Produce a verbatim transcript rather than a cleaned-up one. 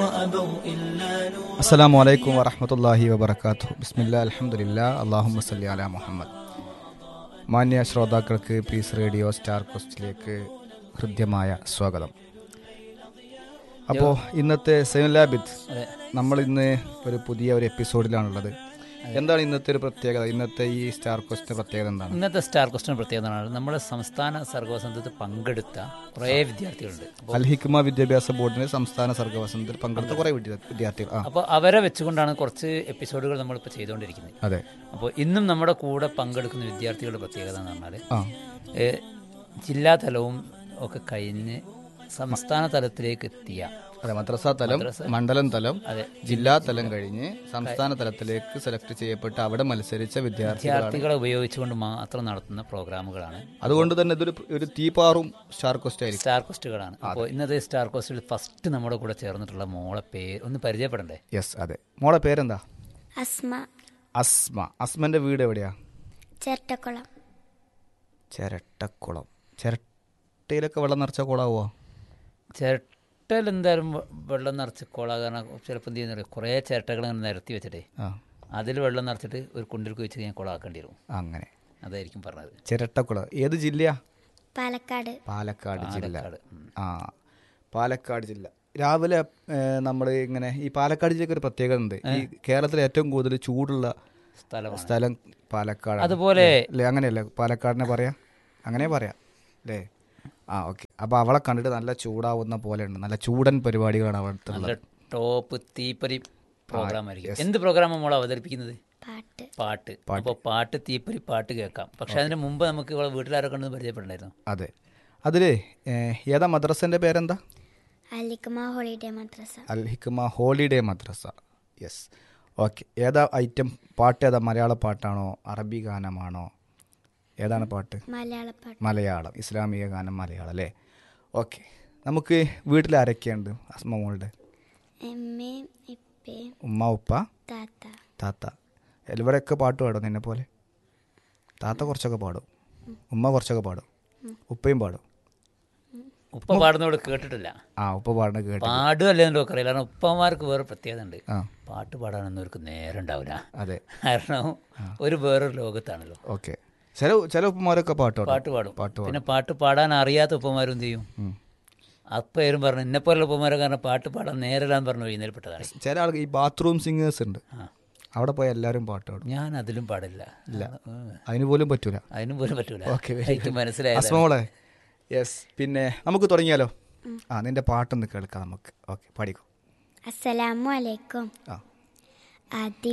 അസ്സലാമു അലൈക്കും വറഹ്മത്തുള്ളാഹി വബറകാതുഹു. ബിസ്മില്ലാ അൽഹംദുലില്ലാ അല്ലാഹുമ്മ സല്ലി അലാ മുഹമ്മദ്. മാന്യ ശ്രോതാക്കൾക്ക് പീസ് റേഡിയോ സ്റ്റാർ ക്വസ്റ്റിലേക്ക് ഹൃദ്യമായ സ്വാഗതം. അപ്പോൾ ഇന്നത്തെ സൈനുലാബിദ് നമ്മൾ ഇന്ന് ഒരു പുതിയ ഒരു എപ്പിസോഡിലാണുള്ളത്. എന്താണ് ഇന്നത്തെ ഒരു പ്രത്യേകത? ഇന്നത്തെ ഈ സ്റ്റാർ ക്വസ്റ്റിന്റെ പ്രത്യേകത എന്താണ്? ഇന്നത്തെ സ്റ്റാർ ക്വസ്റ്റിന്റെ പ്രത്യേകത നമ്മുടെ സംസ്ഥാന സർഗവസന്തത്തിൽ പങ്കെടുത്ത കുറേ വിദ്യാർത്ഥികളുണ്ട്. അൽ ഹിക്മ വിദ്യാഭ്യാസ ബോർഡിന്റെ സംസ്ഥാന സർഗവസന്തത്തിൽ പങ്കെടുത്ത കുറേ വിദ്യാർത്ഥികൾ. അപ്പോൾ അവരെ വെച്ചുകൊണ്ടാണ് കുറച്ച് എപ്പിസോഡുകൾ നമ്മളിപ്പോൾ ചെയ്തുകൊണ്ടിരിക്കുന്നത്. അതെ. അപ്പോൾ ഇന്നും നമ്മുടെ കൂടെ പങ്കെടുക്കുന്ന വിദ്യാർത്ഥികളുടെ പ്രത്യേകത എന്ന് പറഞ്ഞാൽ ജില്ലാതലവും ഒക്കെ കഴിഞ്ഞ് സംസ്ഥാന തലത്തിലേക്ക് എത്തിയ, അതെ, മദ്രസ തലം, മണ്ഡലം തലം, ജില്ലാ തലം കഴിഞ്ഞ് സംസ്ഥാന തലത്തിലേക്ക് സെലക്ട് ചെയ്യപ്പെട്ട് അവിടെ മത്സരിച്ച വിദ്യാർത്ഥികളെ ഉപയോഗിച്ചുകൊണ്ട് മാത്രം നടത്തുന്ന പ്രോഗ്രാമുകളാണ്. അതുകൊണ്ട് തന്നെ ഇതൊരു ഒരു തീപാറും സ്റ്റാർ ക്വസ്റ്റ് ആയിരിക്കും. സ്റ്റാർ ക്വസ്റ്റുകളാണ്. അപ്പോൾ ഇന്നത്തെ സ്റ്റാർ ക്വസ്റ്റിൽ ഫസ്റ്റ് നമ്മുടെ കൂടെ ചേർന്നിട്ടുള്ള മോളെ പേര് ഒന്ന് പരിചയപ്പെടണ്ടേ? യെസ്, അതെ. മോളെ പേരെന്താ? അസ്മ. അസ്മ. അസ്മന്റെ വീട് എവിടെയാ? ചിരട്ടക്കുളം. ചിരട്ടക്കുളം. ചിരട്ടയിലൊക്കെ വെള്ളം നിറച്ച കുളാവോ? ചിരട്ടയിൽ എന്തായാലും വെള്ളം നിറച്ച് കോള. കാരണം ചിലപ്പോൾ എന്ത് ചെയ്യുന്ന കുറേ ചിരട്ടകൾ ഇങ്ങനെ നിരത്തി വെച്ചിട്ടേ അതിൽ വെള്ളം നിറച്ചിട്ട് ഒരു കുണ്ടിൽ വെച്ച് ഞാൻ കുളമാക്കേണ്ടി വരും. അങ്ങനെ അതായിരിക്കും പറഞ്ഞത്. ചിരട്ടക്കുളം ഏത് ജില്ലയാ? പാലക്കാട്. പാലക്കാട് ജില്ല. ആ, പാലക്കാട് ജില്ല. രാവിലെ നമ്മൾ ഇങ്ങനെ ഈ പാലക്കാട് ജില്ലക്ക് ഒരു പ്രത്യേകത ഉണ്ട്. ഈ കേരളത്തിലെ ഏറ്റവും കൂടുതൽ ചൂടുള്ള സ്ഥലം സ്ഥലം പാലക്കാട്. അതുപോലെ അല്ലേ? അങ്ങനെയല്ലേ പാലക്കാടിനെ പറയാ? അങ്ങനെ പറയാം അല്ലേ? ആ, ഓക്കെ. അപ്പോൾ അവളെ കണ്ടിട്ട് നല്ല ചൂടാവുന്ന പോലെ ഉണ്ട്. നല്ല ചൂടൻ പരിപാടികളാണ് അവിടുത്തെ. ടോപ്പ് തീപ്പരി പ്രോഗ്രാം ആയിരിക്കും. എന്ത് പ്രോഗ്രാമാണ് നമ്മൾ അവതരിപ്പിക്കുന്നത്? പാട്ട്. പാട്ട്. അപ്പോൾ പാട്ട്, തീപ്പരി പാട്ട് കേൾക്കാം. പക്ഷെ അതിന് മുമ്പ് നമുക്ക് ഇവിടെ വീട്ടിലാരൊക്കെ ഉണ്ടെന്ന് പരിചയപ്പെടണ്ടായിരുന്നു. അതെ. അതിൽ ഏതാ മദ്രസൻ്റെ പേരെന്താ? അൽ ഹിക്മ ഹോളിഡേ മദ്രസ. അൽ ഹിക്മ ഹോളിഡേ മദ്രസ. Yes, okay. ഏതാ ഐറ്റം പാട്ട്? ഏതാ? മലയാള പാട്ടാണോ അറബി ഗാനമാണോ? ഏതാണ് പാട്ട്? മലയാളപ്പാട്ട്. മലയാളം, ഇസ്ലാമിക ഗാനം, മലയാളം അല്ലേ? ഓക്കെ. നമുക്ക് വീട്ടിൽ ആരൊക്കെയുണ്ട് അസ്മ മോളുടെ? ഉമ്മ, ഉപ്പ, താത്ത. താത്ത. ഇവരൊക്കെ പാട്ട് പാടും നിന്നെ പോലെ? താത്ത കുറച്ചൊക്കെ പാടും, ഉമ്മ കുറച്ചൊക്കെ പാടും, ഉപ്പയും പാടും. ഉപ്പ പാടുന്നതോട് കേട്ടിട്ടില്ല. ആ, ഉപ്പ പാടുന്ന കേട്ടു. പാടുമല്ലെന്നോ അറിയില്ല. കാരണം ഉപ്പമാർക്ക് വേറെ പ്രത്യേകത ഉണ്ട്. പാട്ട് പാടാനൊന്നും അവർക്ക് നേരം ഉണ്ടാവില്ല. അതെ. കാരണം ഒരു വേറൊരു ലോകത്താണല്ലോ. ഓക്കെ. ചില ചില ഉപ്പമാരൊക്കെ പാട്ട് പാട്ട് പാടും. പിന്നെ പാട്ട് പാടാൻ അറിയാത്ത ഉപ്പമാരും എന്ത് ചെയ്യും? അപ്പേരും പറഞ്ഞു എന്നെപ്പോലുള്ള ഉപ്പമാരെ കാരണം പാട്ട് പാടാൻ നേരിടാന്ന് പറഞ്ഞു എഴുന്നേൽപ്പെട്ടതാണ്. ചില ആൾക്ക് ഈ ബാത്റൂം സിംഗേഴ്സ് ഉണ്ട്, അവിടെ പോയി എല്ലാവരും പാട്ട് പാടും. ഞാൻ അതിലും പാടില്ല. ഇല്ല, അതിന് പോലും പറ്റൂല. അതിനും പോലും പറ്റൂല. ഓക്കെ, മനസ്സിലായി. അസ്മോളെ, യെസ്. പിന്നെ നമുക്ക് തുടങ്ങിയാലോ? ആ, നിന്റെ പാട്ടൊന്ന് കേൾക്കാം നമുക്ക്. ഓക്കെ, പാടിക്കോ. അസ്സലാമു അലൈക്കും. ആ. ആദ്യം